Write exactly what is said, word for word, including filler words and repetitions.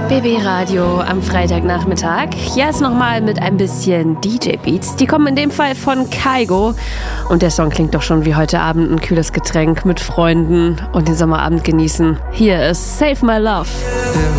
B B Radio am Freitagnachmittag. Jetzt nochmal mit ein bisschen D J-Beats. Die kommen in dem Fall von Kygo. Und der Song klingt doch schon wie heute Abend ein kühles Getränk mit Freunden und den Sommerabend genießen. Hier ist Save My Love.